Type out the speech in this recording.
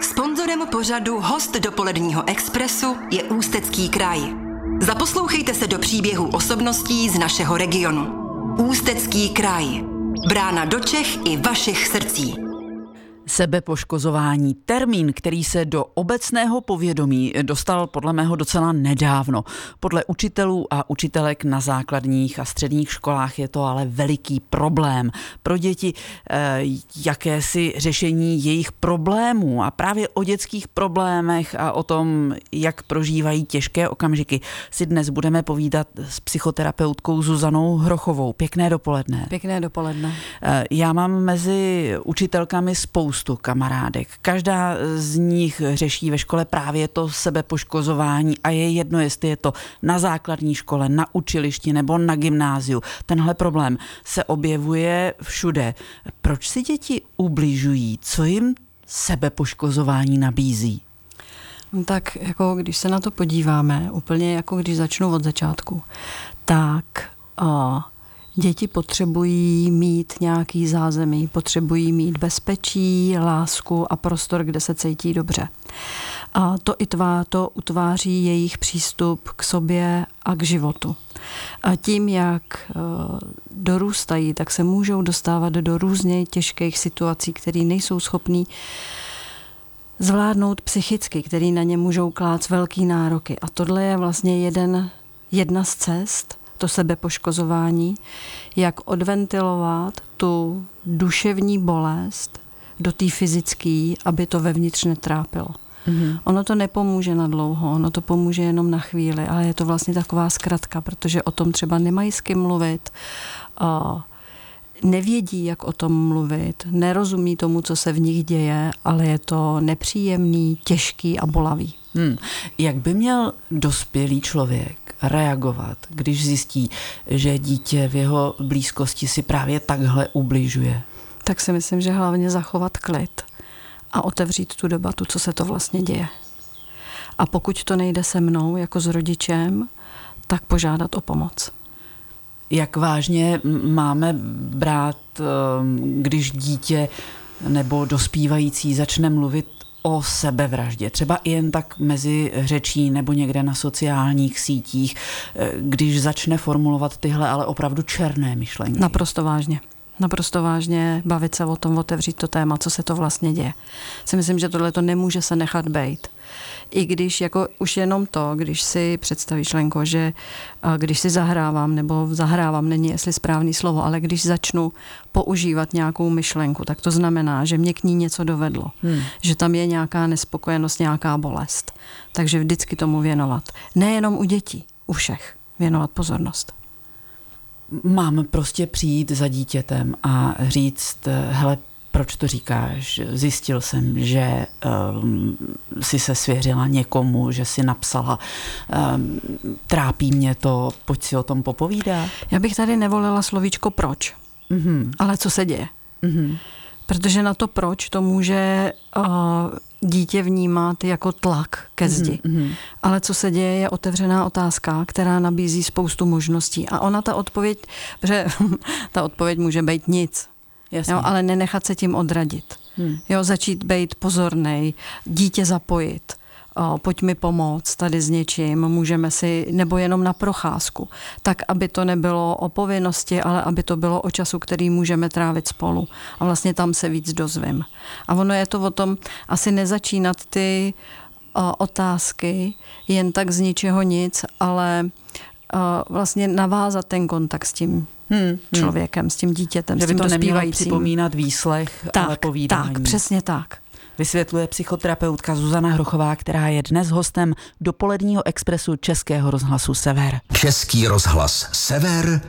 Sponzorem pořadu Host dopoledního expresu je Ústecký kraj. Zaposlouchejte se do příběhů osobností z našeho regionu. Ústecký kraj. Brána do Čech i vašich srdcí. Sebepoškozování, termín, který se do obecného povědomí dostal podle mého docela nedávno. Podle učitelů a učitelek na základních a středních školách je to ale veliký problém. Pro děti jakési řešení jejich problémů a právě o dětských problémech a o tom, jak prožívají těžké okamžiky, si dnes budeme povídat s psychoterapeutkou Zuzanou Hrochovou. Pěkné dopoledne. Pěkné dopoledne. Já mám mezi učitelkami spoustu kamarádek. Každá z nich řeší ve škole právě to sebepoškozování a je jedno, jestli je to na základní škole, na učilišti nebo na gymnáziu. Tenhle problém se objevuje všude. Proč si děti ubližují? Co jim sebepoškozování nabízí? Tak jako když se na to podíváme, úplně jako když začnu od začátku, tak děti potřebují mít nějaký zázemí, potřebují mít bezpečí, lásku a prostor, kde se cítí dobře. A to utváří jejich přístup k sobě a k životu. A tím, jak dorůstají, tak se můžou dostávat do různě těžkých situací, které nejsou schopní zvládnout psychicky, které na ně můžou klást velký nároky. A tohle je vlastně jedna z cest, to sebepoškozování, jak odventilovat tu duševní bolest do té fyzické, aby to vevnitř netrápilo. Mm-hmm. Ono to nepomůže na dlouho, ono to pomůže jenom na chvíli, ale je to vlastně taková zkratka, protože o tom třeba nemají s kým mluvit, nevědí, jak o tom mluvit, nerozumí tomu, co se v nich děje, ale je to nepříjemný, těžký a bolavý. Jak by měl dospělý člověk reagovat, když zjistí, že dítě v jeho blízkosti si právě takhle ubližuje? Tak si myslím, že hlavně zachovat klid a otevřít tu debatu, co se to vlastně děje. A pokud to nejde se mnou jako s rodičem, tak požádat o pomoc. Jak vážně máme brát, když dítě nebo dospívající začne mluvit o sebevraždě, třeba i jen tak mezi řečí nebo někde na sociálních sítích, když začne formulovat tyhle ale opravdu černé myšlenky? Naprosto vážně bavit se o tom, otevřít to téma, co se to vlastně děje. Si myslím, že tohle to nemůže se nechat bejt. I když jako už jenom to, když si představíš, Lenko, že když si zahrávám, nebo zahrávám není jestli správný slovo, ale když začnu používat nějakou myšlenku, tak to znamená, že mě k ní něco dovedlo. Že tam je nějaká nespokojenost, nějaká bolest. Takže vždycky tomu věnovat. Nejenom u dětí, u všech věnovat pozornost. Mám prostě přijít za dítětem a říct, hele, proč to říkáš? Zjistil jsem, že si se svěřila někomu, že si napsala, trápí mě to, pojď si o tom popovídat. Já bych tady nevolila slovíčko proč, ale co se děje. Protože na to proč to může dítě vnímat jako tlak ke zdi. Ale co se děje, je otevřená otázka, která nabízí spoustu možností. A ona ta odpověď může být nic. Jo, ale nenechat se tím odradit. Jo, začít být pozornej, dítě zapojit. Pojď mi pomoct tady s něčím, můžeme si, nebo jenom na procházku, tak, aby to nebylo o povinnosti, ale aby to bylo o času, který můžeme trávit spolu. A vlastně tam se víc dozvím. A ono je to o tom, asi nezačínat ty otázky jen tak z ničeho nic, ale vlastně navázat ten kontakt s tím člověkem, s tím dítětem, že s tím dospívajícím. Že by to nemělo připomínat výslech, ale povídání. Tak, přesně tak. Vysvětluje psychoterapeutka Zuzana Hrochová, která je dnes hostem dopoledního expresu Českého rozhlasu Sever. Český rozhlas Sever,